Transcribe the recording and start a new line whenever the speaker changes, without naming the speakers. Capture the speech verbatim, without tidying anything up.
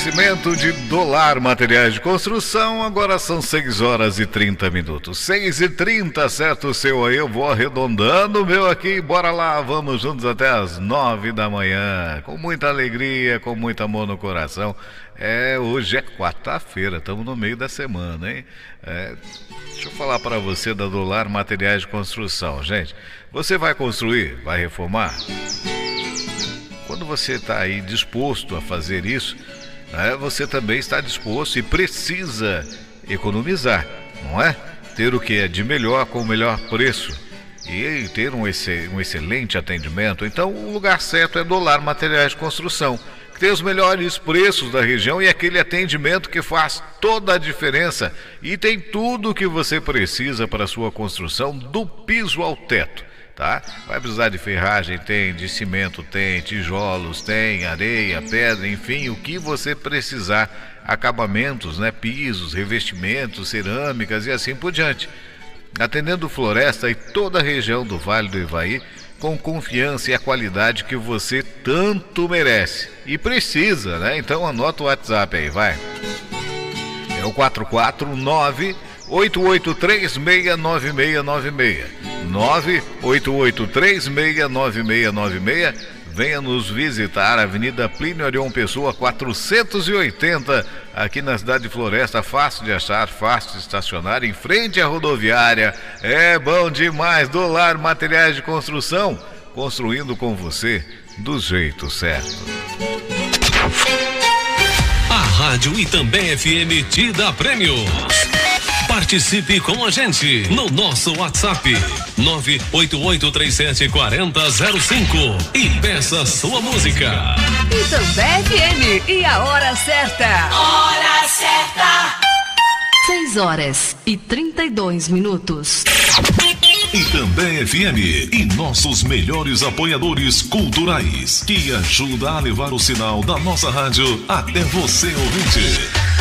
Oferecimento de Dolar Materiais de Construção. Agora são seis horas e trinta minutos. seis e trinta, certo, seu aí? Eu vou arredondando o meu aqui. Bora lá, vamos juntos até as nove da manhã. Com muita alegria, com muito amor no coração. É, hoje é quarta-feira, estamos no meio da semana, hein? É, deixa eu falar para você da Dolar Materiais de Construção. Gente, você vai construir? Vai reformar? Quando você está aí disposto a fazer isso, né, você também está disposto e precisa economizar, não é? Ter o que é de melhor com o melhor preço e ter um, esse, um excelente atendimento. Então, o lugar certo é Dolar Materiais de Construção, que tem os melhores preços da região e aquele atendimento que faz toda a diferença. E tem tudo o que você precisa para a sua construção, do piso ao teto. Tá? Vai precisar de ferragem, tem, de cimento tem, tijolos tem, areia, pedra, enfim, o que você precisar, acabamentos, né, pisos, revestimentos, cerâmicas e assim por diante. Atendendo Floresta e toda a região do Vale do Ivaí com confiança e a qualidade que você tanto merece e precisa, né? Então anota o WhatsApp aí, vai. É o quatro quatro nove, oito oito três, seis nove seis nove seis. nove oito oito três seis nove seis nove seis. Venha nos visitar, Avenida Plínio Arion Pessoa quatrocentos e oitenta, aqui na cidade de Floresta. Fácil de achar, fácil de estacionar, em frente à rodoviária. É bom demais. Dolar Materiais de Construção, construindo com você do jeito certo.
A Rádio Itambé F M te dá prêmios. Participe com a gente no nosso WhatsApp nove oito oito três sete quatro zero zero cinco e peça sua música.
Itambé F M e a hora certa.
Hora certa.
seis horas e trinta e dois minutos.
Itambé F M e nossos melhores apoiadores culturais, que ajuda a levar o sinal da nossa rádio até você, ouvinte.